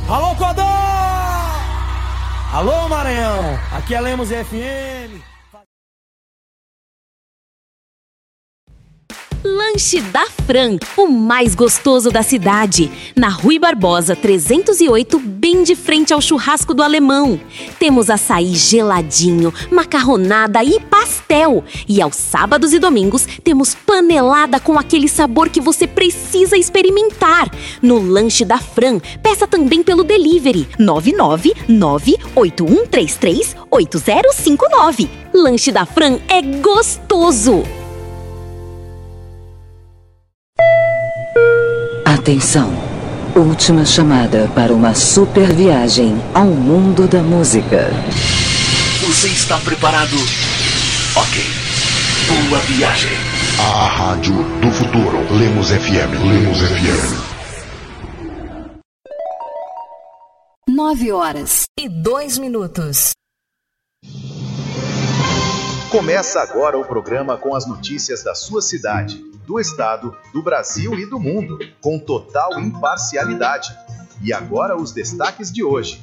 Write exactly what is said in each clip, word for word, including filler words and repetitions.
Alô, Codó! Alô, Maranhão! Aqui é Lemos F M. Lanche da Fran, o mais gostoso da cidade. Na Rui Barbosa trezentos e oito, bem de frente ao churrasco do Alemão. Temos açaí geladinho, macarronada e pastel. E aos sábados e domingos temos panelada com aquele sabor que você precisa experimentar. No Lanche da Fran, peça também pelo delivery nove nove nove oito um três três oito zero cinco nove. Lanche da Fran é gostoso! Atenção! Última chamada para uma super viagem ao mundo da música. Você está preparado? Ok. Boa viagem. A Rádio do Futuro. Lemos F M. Lemos F M. Nove horas e dois minutos. Começa agora o programa com as notícias da sua cidade, do estado, do Brasil e do mundo, com total imparcialidade. E agora os destaques de hoje.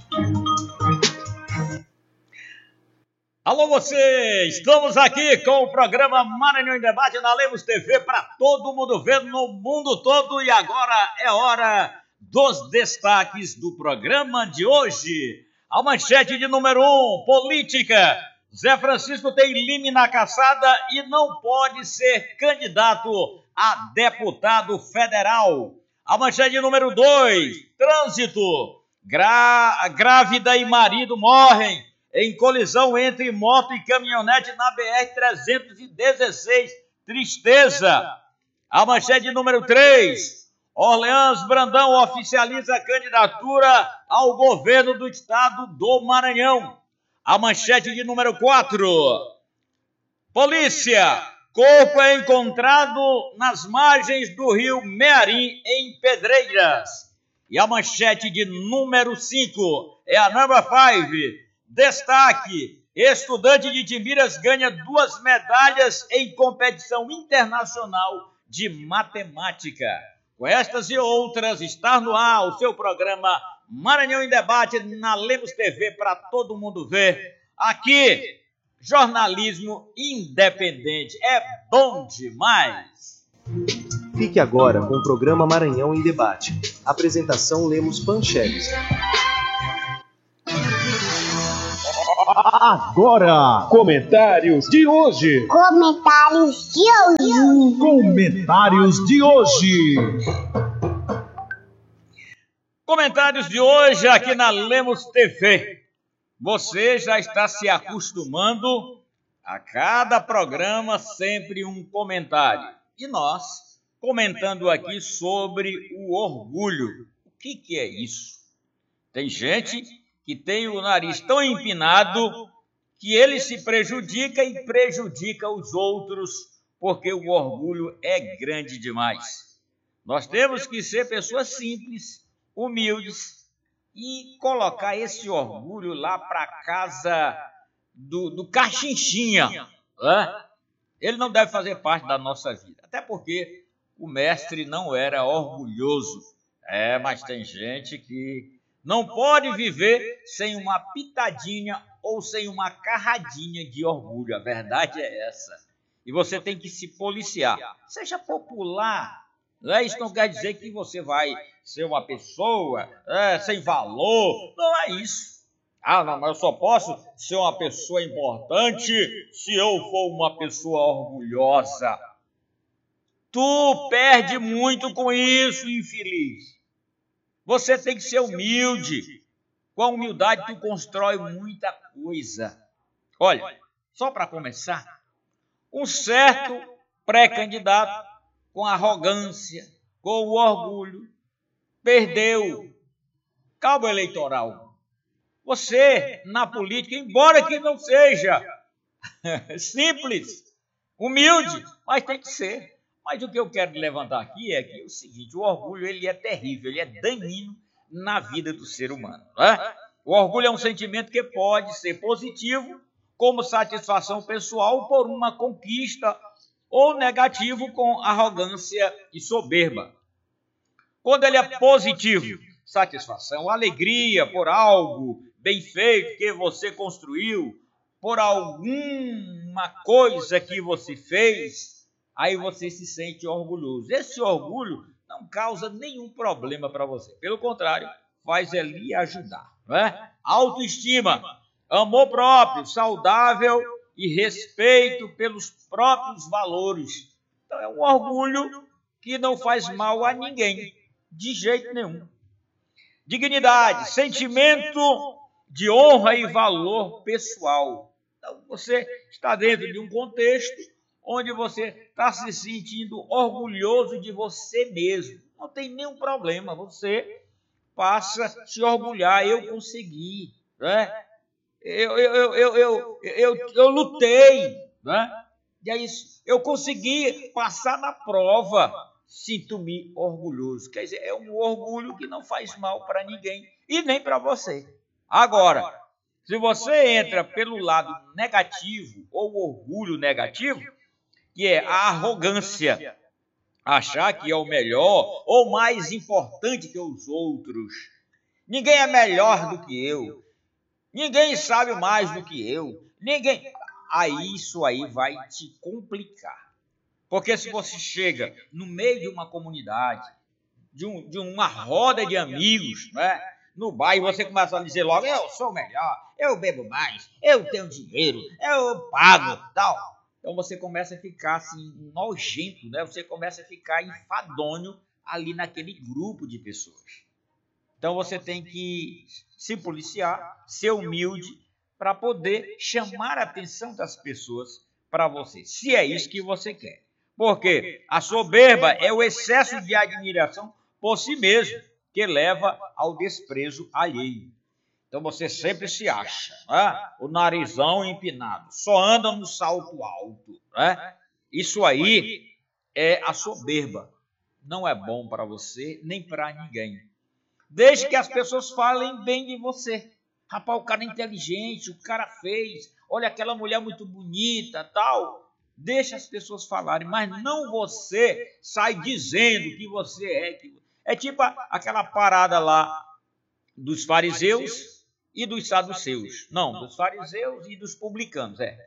Alô você, estamos aqui com o programa Maranhão em Debate na Lemos T V para todo mundo ver no mundo todo. E agora é hora dos destaques do programa de hoje. A manchete de número um, política. Zé Francisco tem lime na caçada e não pode ser candidato a deputado federal. A manchete número dois, trânsito. Gra- grávida e marido morrem em colisão entre moto e caminhonete na B R trezentos e dezesseis. Tristeza. A manchete número três, Orleans Brandão oficializa a candidatura ao governo do estado do Maranhão. A manchete de número quatro. Polícia. Corpo é encontrado nas margens do rio Mearim, em Pedreiras. E a manchete de número cinco é a number five. Destaque. Estudante de Timiras ganha duas medalhas em competição internacional de matemática. Com estas e outras, está no ar o seu programa Maranhão em Debate na Lemos T V para todo mundo ver. Aqui, jornalismo independente. É bom demais. Fique agora com o programa Maranhão em Debate. Apresentação Lemos Pancheles. Agora, comentários de hoje. Comentários de hoje. Comentários de hoje. Comentários de hoje aqui na Lemos T V. Você já está se acostumando a cada programa sempre um comentário. E nós comentando aqui sobre o orgulho. O que, que é isso? Tem gente que tem o nariz tão empinado que ele se prejudica e prejudica os outros porque o orgulho é grande demais. Nós temos que ser pessoas simples, humildes e colocar esse orgulho lá para casa do, do cachinchinha. Né? Ele não deve fazer parte da nossa vida, até porque o mestre não era orgulhoso. É, mas tem gente que não pode viver sem uma pitadinha ou sem uma carradinha de orgulho. A verdade é essa. E você tem que se policiar. Seja popular. Né? Isso não quer dizer que você vai ser uma pessoa é, sem valor. Não é isso. Ah, não, mas eu só posso ser uma pessoa importante se eu for uma pessoa orgulhosa. Tu perde muito com isso, infeliz. Você tem que ser humilde. Com a humildade tu constrói muita coisa. Olha, só para começar, um certo pré-candidato com arrogância, com o orgulho, perdeu cabo eleitoral. Você, na política, embora que não seja simples, humilde, mas tem que ser. Mas o que eu quero levantar aqui é que é o seguinte, o orgulho ele é terrível, ele é danino na vida do ser humano. Né? O orgulho é um sentimento que pode ser positivo, como satisfação pessoal por uma conquista, ou negativo com arrogância e soberba. Quando ele é positivo, satisfação, alegria por algo bem feito que você construiu, por alguma coisa que você fez, aí você se sente orgulhoso. Esse orgulho não causa nenhum problema para você. Pelo contrário, faz ele lhe ajudar. Não é? Autoestima, amor próprio, saudável e respeito pelos próprios valores. Então é um orgulho que não faz mal a ninguém, de jeito nenhum. Dignidade, sentimento de honra e valor pessoal. Então, você está dentro de um contexto onde você está se sentindo orgulhoso de você mesmo. Não tem nenhum problema, você passa a se orgulhar. Eu consegui, né? eu, eu, eu, eu, eu, eu, eu lutei, né? E é isso, eu consegui passar na prova, sinto-me orgulhoso. Quer dizer, é um orgulho que não faz mal para ninguém e nem para você. Agora, se você entra pelo lado negativo ou orgulho negativo, que é a arrogância, achar que é o melhor ou mais importante que os outros, ninguém é melhor do que eu, ninguém sabe mais do que eu, ninguém... Aí isso aí vai te complicar. Porque se você chega no meio de uma comunidade, de, um, de uma roda de amigos, né? No bairro, você começa a dizer logo, eu sou o melhor, eu bebo mais, eu tenho dinheiro, eu pago, tal. Então você começa a ficar assim, nojento, né? Você começa a ficar enfadonho ali naquele grupo de pessoas. Então você tem que se policiar, ser humilde, para poder chamar a atenção das pessoas para você, se é isso que você quer. Porque a soberba é o excesso de admiração por si mesmo, que leva ao desprezo alheio. Então você sempre se acha, né? O narizão empinado, só anda no salto alto. Né? Isso aí é a soberba. Não é bom para você, nem para ninguém. Desde que as pessoas falem bem de você. Rapaz, o cara é inteligente, o cara fez, olha aquela mulher muito bonita, tal. Deixa as pessoas falarem, mas não você sai dizendo que você é. Que... É tipo aquela parada lá dos fariseus e dos saduceus. Não, dos fariseus e dos publicanos, é.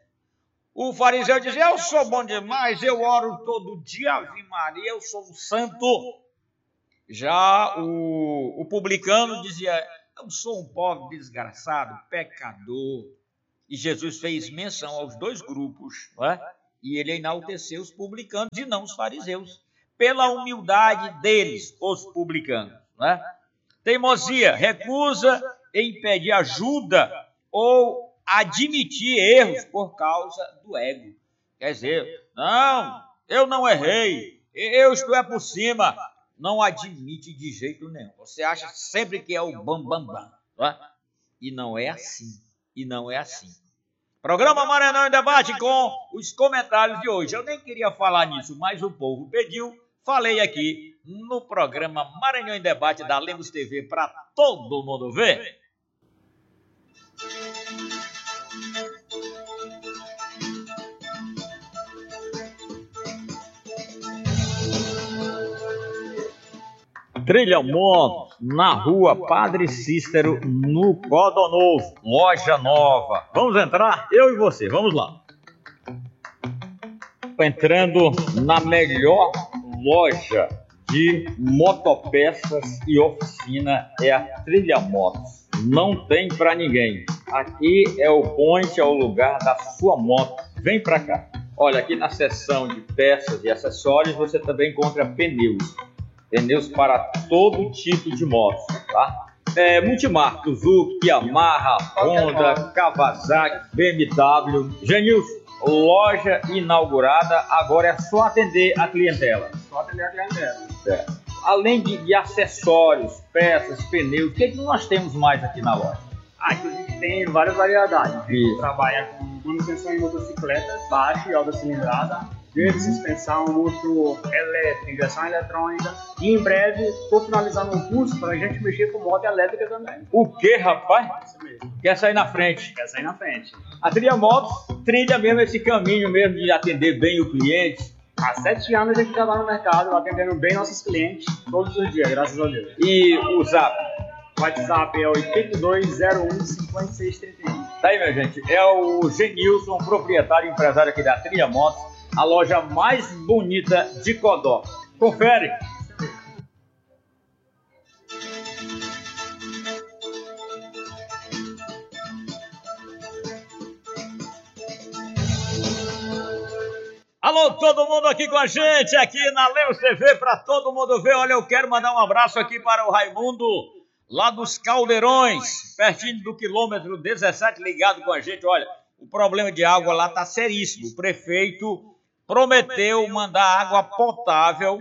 O fariseu dizia, eu sou bom demais, eu oro todo dia, Ave Maria, eu sou um santo. Já o, o publicano dizia, eu sou um pobre desgraçado, pecador. E Jesus fez menção aos dois grupos, não é? E ele enalteceu os publicanos e não os fariseus, pela humildade deles, os publicanos. Não é? Teimosia, recusa em pedir ajuda ou admitir erros por causa do ego. Quer dizer, não, eu não errei, eu estou é por cima. Não admite de jeito nenhum. Você acha sempre que é o bam, bam, bam. Não é? E não é assim. E não é assim. Programa Maranhão em Debate com os comentários de hoje. Eu nem queria falar nisso, mas o povo pediu. Falei aqui no programa Maranhão em Debate da Lemos T V para todo mundo ver. Trilha Moto, na rua Padre Cícero, no Codonovo, loja nova. Vamos entrar? Eu e você, vamos lá. Entrando na melhor loja de motopeças e oficina, é a Trilha Motos. Não tem pra ninguém. Aqui é o point, é o lugar da sua moto. Vem pra cá. Olha, aqui na seção de peças e acessórios você também encontra pneus. Pneus para todo tipo de motos, tá? É, multimarca, Suzuki, Yamaha, Honda, Kawasaki, B M W. Genilson, loja inaugurada, agora é só atender a clientela. Só atender a clientela. É. Além de, de acessórios, peças, pneus, o que, é que nós temos mais aqui na loja? Ah, aqui a gente tem várias variedades. A gente Isso. trabalha com manutenção em motocicletas, baixa e alta cilindrada, de suspensão, motor elétrica, injeção eletrônica. E em breve estou finalizando um curso para a gente mexer com moto elétrica também. O que, rapaz? Isso mesmo. Quer sair na frente? Quer sair na frente. A Trilha Motos trilha mesmo esse caminho mesmo de atender bem o cliente. Há sete anos a gente já está no mercado, atendendo bem nossos clientes todos os dias, graças a Deus. E o Zap? WhatsApp é oito dois zero um cinco seis três um. Tá aí, minha gente. É o Genilson, proprietário e empresário aqui da Trilha Motos, a loja mais bonita de Codó. Confere. Alô, todo mundo aqui com a gente, aqui na Lemos T V, para todo mundo ver. Olha, eu quero mandar um abraço aqui para o Raimundo, lá dos Caldeirões, pertinho do quilômetro dezessete, ligado com a gente. Olha, o problema de água lá está seríssimo. O prefeito prometeu mandar água potável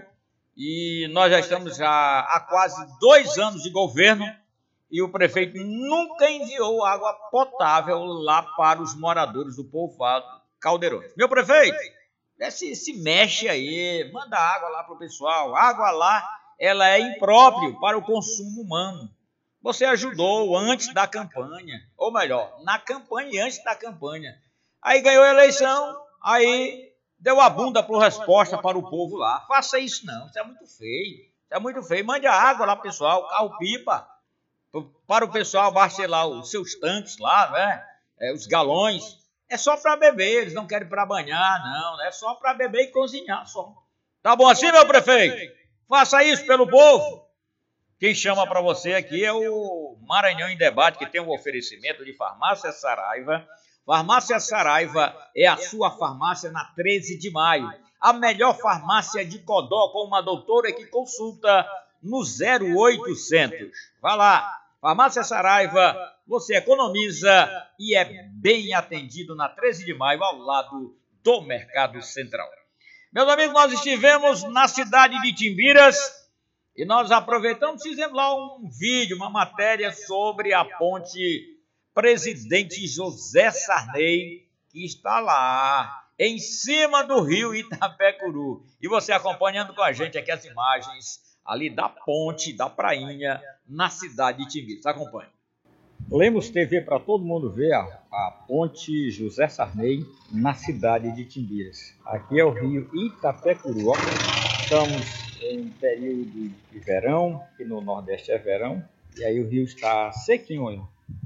e nós já estamos já há quase dois anos de governo e o prefeito nunca enviou água potável lá para os moradores do povoado Caldeirões. Meu prefeito, se, se mexe aí, manda água lá para o pessoal. Água lá, ela é impróprio para o consumo humano. Você ajudou antes da campanha, ou melhor, na campanha e antes da campanha. Aí ganhou a eleição, aí deu a bunda por resposta para o povo lá. Faça isso não, isso é muito feio. Isso é muito feio. Mande a água lá, pessoal, carro-pipa, para o pessoal abastecer lá os seus tanques lá, né? É, os galões. É só para beber, eles não querem para banhar, não. É só para beber e cozinhar só. Tá bom assim, meu prefeito? Faça isso pelo povo. Quem chama para você aqui é o Maranhão em Debate, que tem um oferecimento de Farmácia Saraiva. Farmácia Saraiva é a sua farmácia na treze de maio. A melhor farmácia de Codó, com uma doutora que consulta no zero oitocentos. Vá lá. Farmácia Saraiva, você economiza e é bem atendido na treze de maio, ao lado do Mercado Central. Meus amigos, nós estivemos na cidade de Timbiras e nós aproveitamos, fizemos lá um vídeo, uma matéria sobre a ponte Presidente José Sarney, que está lá, em cima do rio Itapecuru. E você acompanhando com a gente aqui as imagens ali da ponte, da prainha, na cidade de Timbiras. Acompanhe. Lemos T V para todo mundo ver a, a ponte José Sarney na cidade de Timbiras. Aqui é o rio Itapecuru. Estamos em período de verão, que no Nordeste é verão, e aí o rio está sequinho, olha,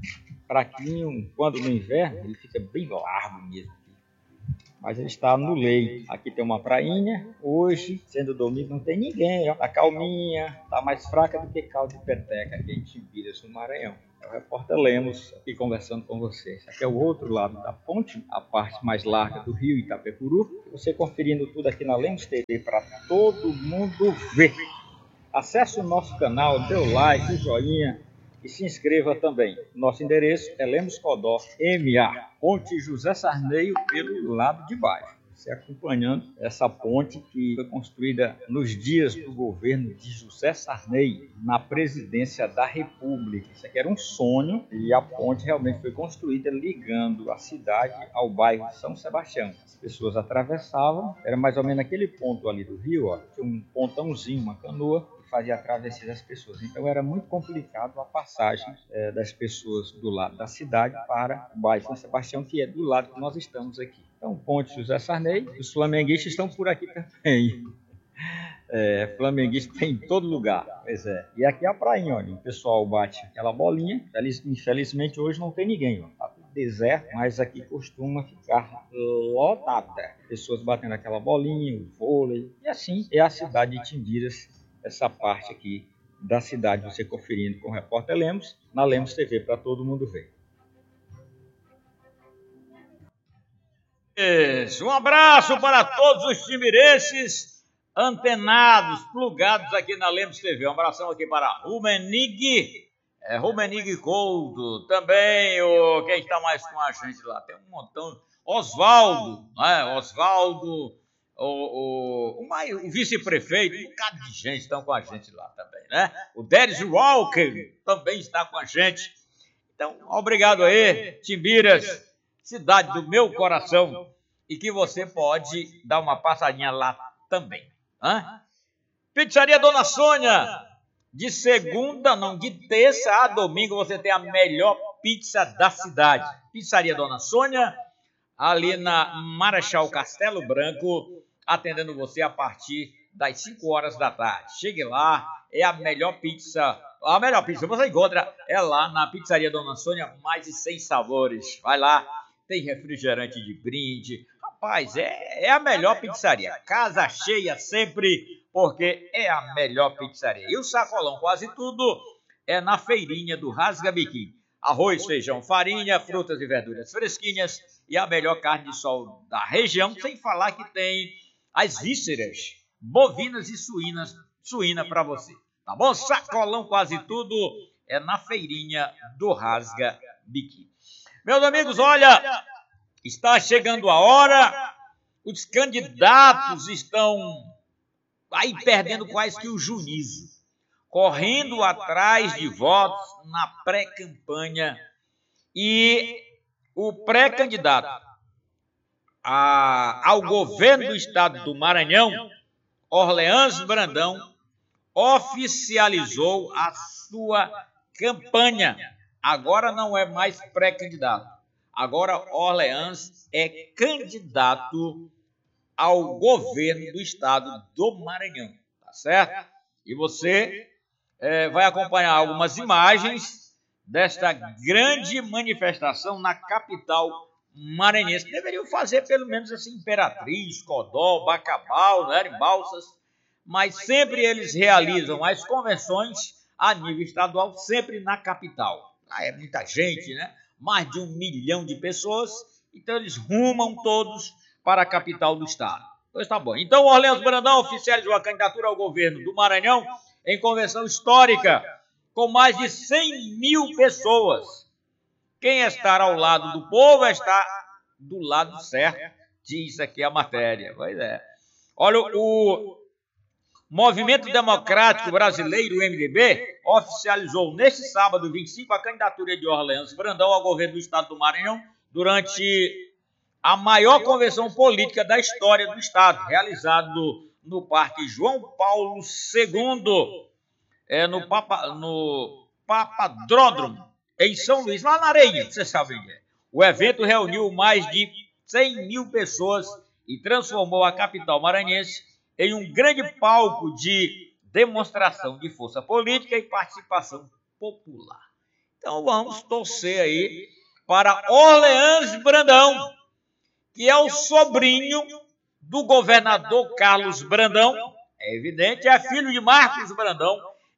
fraquinho. Quando no inverno ele fica bem largo mesmo. Mas ele está no leito. Aqui tem uma prainha. Hoje, sendo domingo, não tem ninguém. Está calminha, está mais fraca do que caldo de peteca aqui em Timbiras, no Maranhão. É o repórter Lemos aqui conversando com vocês. Aqui é o outro lado da ponte, a parte mais larga do rio Itapecuru. Você conferindo tudo aqui na Lemos T V para todo mundo ver. Acesse o nosso canal, dê o like, o joinha e se inscreva também. Nosso endereço é Lemos Codó, M A, Ponte José Sarney, pelo lado de baixo. Você acompanhando essa ponte que foi construída nos dias do governo de José Sarney, na presidência da República. Isso aqui era um sonho e a ponte realmente foi construída ligando a cidade ao bairro São Sebastião. As pessoas atravessavam, era mais ou menos aquele ponto ali do rio, ó, tinha um pontãozinho, uma canoa, fazia a travessia das pessoas. Então era muito complicado a passagem é, das pessoas do lado da cidade para o bairro São Sebastião, que é do lado que nós estamos aqui. Então, Ponte José Sarney, os flamenguistas estão por aqui também. É, flamenguista tem em todo lugar, pois é. E aqui é a prainha, olha, o pessoal bate aquela bolinha. Infelizmente hoje não tem ninguém, ó. Tá tudo deserto, mas aqui costuma ficar lotada. Pessoas batendo aquela bolinha, o vôlei. E assim é a cidade de Timbiras, essa parte aqui da cidade, você conferindo com o repórter Lemos, na Lemos T V, para todo mundo ver. Isso, um abraço para todos os timirenses antenados, plugados aqui na Lemos T V. Um abração aqui para Rumenig, é, Rumenig Couto, também o, quem está mais com a gente lá? Tem um montão, Oswaldo, né? Oswaldo, O, o, o, o vice-prefeito, um bocado de gente estão com a gente lá também, né? O Déris Walker também está com a gente. Então, obrigado aí, Timbiras, cidade do meu coração, e que você pode dar uma passadinha lá também. Hã? Pizzaria Dona Sônia, de segunda, não, de terça a domingo, você tem a melhor pizza da cidade. Pizzaria Dona Sônia, ali na Marechal Castelo Branco, atendendo você a partir das cinco horas da tarde. Chegue lá, é a melhor pizza, a melhor pizza você encontra é lá na Pizzaria Dona Sônia, mais de cem sabores. Vai lá, tem refrigerante de brinde. Rapaz, é, é a melhor pizzaria. Casa cheia sempre, porque é a melhor pizzaria. E o sacolão quase tudo é na feirinha do Rasga Biquim. Arroz, feijão, farinha, frutas e verduras fresquinhas e a melhor carne de sol da região, sem falar que tem as vísceras bovinas e suínas, suína para você. Tá bom? Sacolão quase tudo é na feirinha do Rasga Biquim. Meus amigos, olha, está chegando a hora, os candidatos estão aí perdendo quase que o juízo, correndo atrás de votos na pré-campanha, e o pré-candidato ao governo do estado do Maranhão, Orleans Brandão, oficializou a sua campanha. Agora não é mais pré-candidato. Agora Orleans é candidato ao governo do estado do Maranhão. Tá certo? E você é, vai acompanhar algumas imagens desta grande manifestação na capital maranhense. Deveriam fazer pelo menos assim, Imperatriz, Codó, Bacabal, né, em Balsas, mas sempre eles realizam as convenções a nível estadual, sempre na capital. Ah, é muita gente, né? Mais de um milhão de pessoas, então eles rumam todos para a capital do estado. Pois tá bom. Então, Orleans Brandão oficializou a candidatura ao governo do Maranhão em convenção histórica, com mais de cem mil pessoas. Quem estar ao lado do povo está do lado certo, diz aqui a matéria. Pois é. Olha, o Movimento Democrático Brasileiro, o M D B, oficializou neste sábado, vinte e cinco, a candidatura de Orleans Brandão ao governo do estado do Maranhão durante a maior convenção política da história do estado, realizado no Parque João Paulo segundo, é, no, Papa, no Papadródromo, em São Luís, lá na Areia, vocês sabem onde é. O evento reuniu mais de cem mil pessoas e transformou a capital maranhense em um grande palco de demonstração de força política e participação popular. Então vamos torcer aí para Orleans Brandão, que é o sobrinho do governador Carlos Brandão, é evidente, é filho de Marcos Brandão,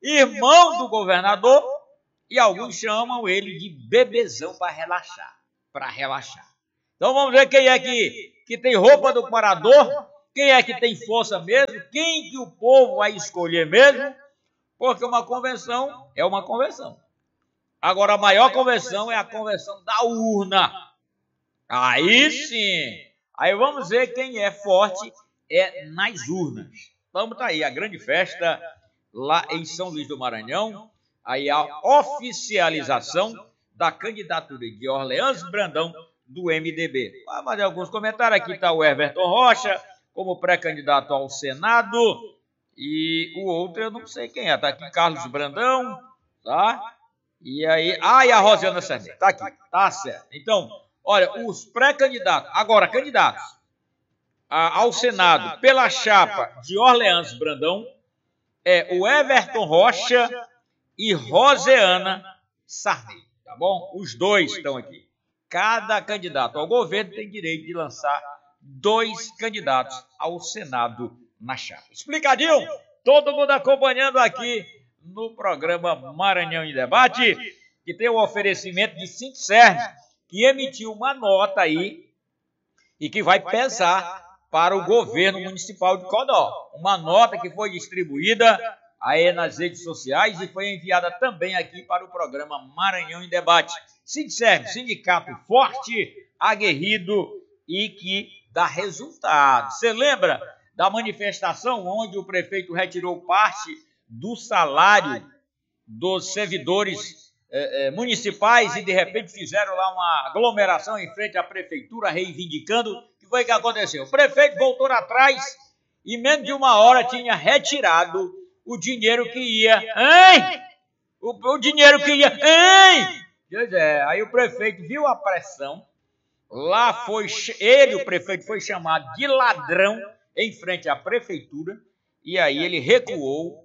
irmão do governador, e alguns chamam ele de bebezão para relaxar, para relaxar. Então vamos ver quem é que, que tem roupa do parador, quem é que tem força mesmo, quem que o povo vai escolher mesmo, porque uma convenção é uma convenção. Agora a maior convenção é a convenção da urna. Aí sim, aí vamos ver quem é forte é nas urnas. Vamos tá aí, a grande festa lá em São Luís do Maranhão, aí a oficialização da candidatura de Orleans Brandão do M D B. Vai fazer alguns comentários, aqui está o Everton Rocha, como pré-candidato ao Senado, e o outro eu não sei quem é, está aqui Carlos Brandão, tá? E aí, ah, e a Rosiana Sarney, tá aqui, tá certo. Então, olha, os pré-candidatos, agora candidatos a, ao Senado pela chapa de Orleans Brandão, é o Everton Rocha e Rosiana Sarney, tá bom? Os dois estão aqui. Cada candidato ao governo tem direito de lançar dois candidatos ao Senado na chapa. Explicadinho? Todo mundo acompanhando aqui no programa Maranhão em Debate, que tem o oferecimento de Sintserv, que emitiu uma nota aí e que vai pesar para o governo municipal de Codó. Uma nota que foi distribuída aí nas redes sociais e foi enviada também aqui para o programa Maranhão em Debate. Sintserv, sindicato forte, aguerrido e que dá resultado. Você lembra da manifestação onde o prefeito retirou parte do salário dos servidores eh, eh, municipais e de repente fizeram lá uma aglomeração em frente à prefeitura reivindicando? O que foi que aconteceu? O prefeito voltou atrás e menos de uma hora tinha retirado o dinheiro que ia. Hein? O, o dinheiro que ia. Hein? Pois é, aí o prefeito viu a pressão. Lá foi ele, o prefeito, foi chamado de ladrão em frente à prefeitura e aí ele recuou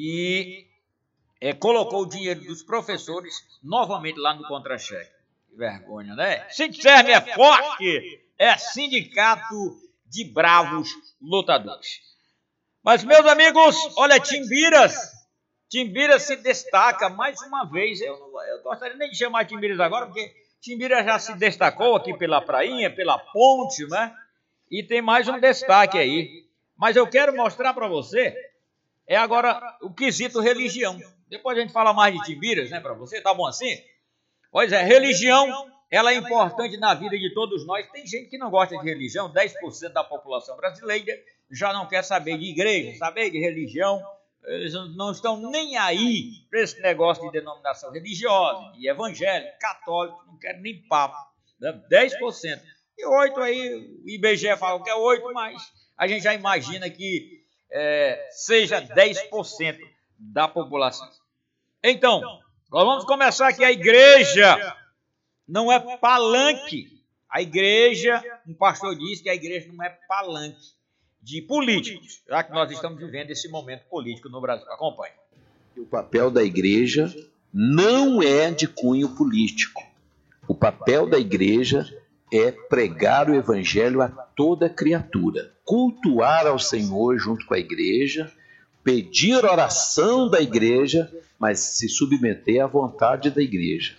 e é, colocou o dinheiro dos professores novamente lá no contra-cheque. Que vergonha, né? Sindicerme é forte, é sindicato de bravos lutadores. Mas, meus amigos, olha, Timbiras, Timbiras se destaca mais uma vez. Eu não eu gostaria nem de chamar Timbiras agora, porque Timbiras já se destacou aqui pela prainha, pela ponte, né? E tem mais um destaque aí. Mas eu quero mostrar para você, é agora o quesito religião. Depois a gente fala mais de Timbiras, né, para você, tá bom assim? Pois é, religião, ela é importante na vida de todos nós. Tem gente que não gosta de religião, dez por cento da população brasileira já não quer saber de igreja, saber de religião. Eles não estão nem aí para esse negócio de denominação religiosa, de evangélico, católico, não querem nem papo. Né? dez por cento. E oito aí, o I B G E fala que é oito, mas a gente já imagina que é, seja dez por cento da população. Então, nós vamos começar aqui. A igreja não é palanque. A igreja, um pastor disse que a igreja não é palanque de políticos, já que nós estamos vivendo esse momento político no Brasil. Acompanhe. O papel da igreja não é de cunho político. O papel da igreja é pregar o evangelho a toda criatura, cultuar ao Senhor junto com a igreja, pedir oração da igreja, mas se submeter à vontade da igreja.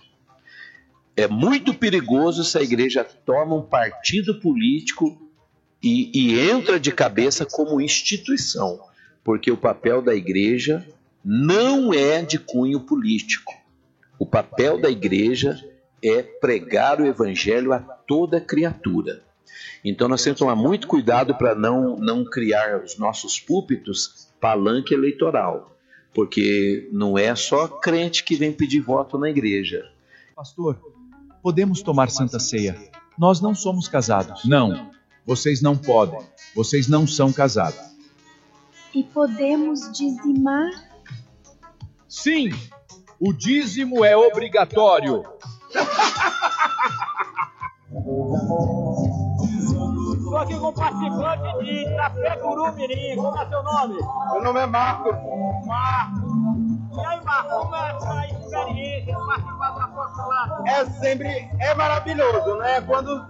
É muito perigoso se a igreja toma um partido político e, e entra de cabeça como instituição, porque o papel da igreja não é de cunho político. O papel da igreja é pregar o evangelho a toda criatura. Então nós temos que tomar muito cuidado para não, não criar os nossos púlpitos palanque eleitoral, porque não é só crente que vem pedir voto na igreja. Pastor, podemos tomar Santa Ceia. Nós não somos casados. Não, vocês não podem. Vocês não são casados. E podemos dizimar? Sim, o dízimo é obrigatório. Estou aqui com o participante de Itapecuru Mirim. Como é seu nome? Meu nome é Marcos. Marcos. E aí, Marcos, como é essa experiência de participar do apostolado? É sempre, é maravilhoso, né? Quando,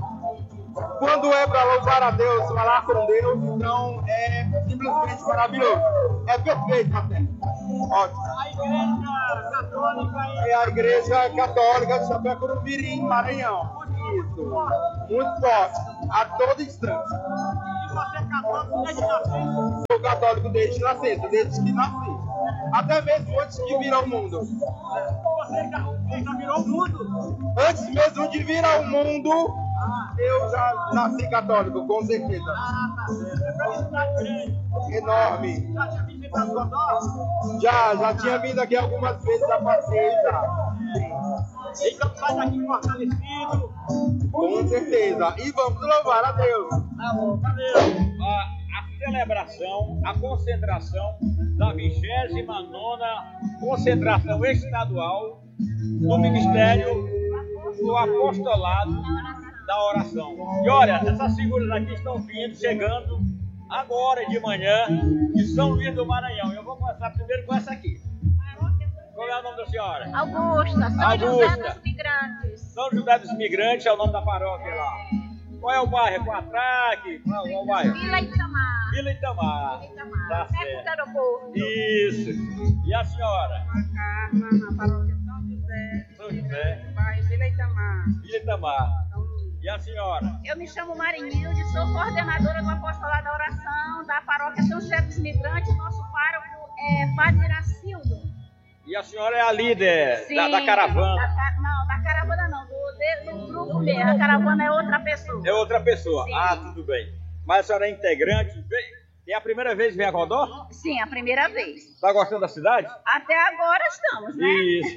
quando é para louvar a Deus, falar com Deus, então é simplesmente maravilhoso. É perfeito até. Ótimo. A igreja católica aí. É a igreja católica de Itapecuru Mirim, Maranhão. Isso. Muito forte. A todo instante. E você é católico desde nascença? Sou católico desde nascença, desde que nasci. Até mesmo antes de vir ao mundo. Você já, você já virou o mundo? Antes mesmo de vir ao mundo, ah. eu já nasci católico, com certeza. Ah, tá certo. Felicidade grande. Enorme. Já tinha visitado o Godó? Já, já tinha vindo aqui algumas vezes a passeio já. Então sai daqui fortalecido. Com certeza. E vamos louvar a Deus. Tá bom, valeu. A, a celebração, a concentração da vigésima nona concentração estadual do Ministério do Apostolado da Oração. E olha, essas figuras aqui estão vindo, chegando agora de manhã de São Luís do Maranhão. Eu vou começar primeiro com essa aqui. Qual é o nome da senhora? Augusta, São Augusta. José dos Migrantes. São José dos Migrantes é o nome da paróquia lá. Qual é o bairro? É Quatraque? Qual é o bairro? Vila Itamar. Vila Itamar. Vila Itamar. Tá Perto certo. do aeroporto. Isso. E a senhora? A Carla, na paróquia São José. São José. Bairro Vila Itamar. Vila Itamar. E a senhora? Eu me chamo Marinilde, sou coordenadora do Apostolado da Oração da paróquia São José dos Migrantes. Nosso pároco é Padre Iracildo. E a senhora é a líder Sim, da, da caravana? Da, não, da caravana não, do, de, do grupo mesmo. A caravana é outra pessoa. É outra pessoa. Sim. Ah, tudo bem. Mas a senhora é integrante? É a primeira vez que vem a Godó? Sim, a primeira vez. Está gostando da cidade? Até agora estamos, né? Isso.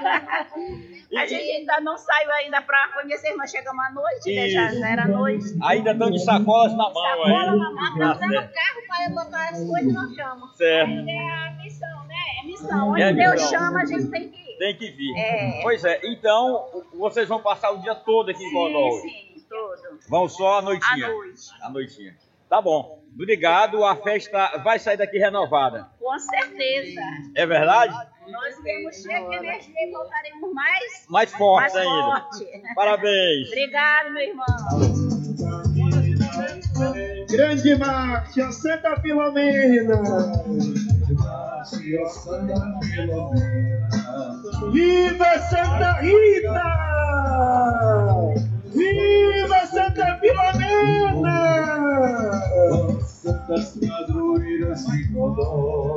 A gente ainda não saiu ainda para conhecer, mas chegamos à noite, né? Já, já era noite. Ainda estão de sacolas na mão. Sacola aí. na mão. Estamos dando carro para botar as coisas e nós chamamos. Certo. É a missão, né? É missão. Onde É Deus missão. chama, a gente tem que ir. Tem que vir. É. Pois é. Então, vocês vão passar o dia todo aqui em Godó? Sim, sim, todo. Vão só à noitinha? À noite. À noitinha. Tá bom. Obrigado, a festa vai sair daqui renovada. Com certeza. É verdade? Nós temos cheio de energia e voltaremos mais, mais fortes mais ainda. Forte. Parabéns. Obrigado, meu irmão. Grande marcha, Santa Filomena. Viva Santa Rita! Viva Santa Filomena! Santas padroeiras de Codó.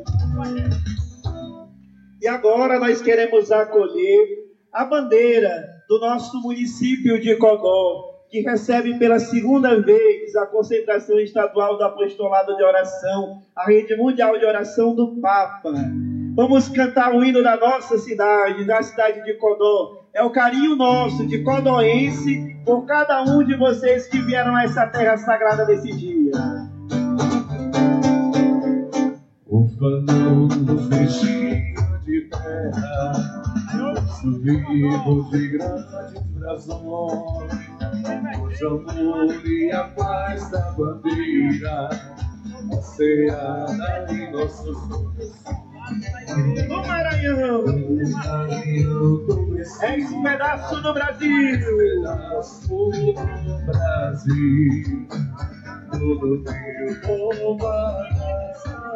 E agora nós queremos acolher a bandeira do nosso município de Codó, que recebe pela segunda vez a concentração estadual do apostolado de oração, a rede mundial de oração do Papa. Vamos cantar o hino da nossa cidade, da cidade de Codó. É o carinho nosso de codoense por cada um de vocês que vieram a essa terra sagrada nesse dia. O fanão nos vestidos de terra, vivos de grandes razões, o amor e a paz da bandeira, oceana em nossos corações. O Maranhão é esse pedaço do Brasil, pedaço do Brasil, todo meu povo abraça.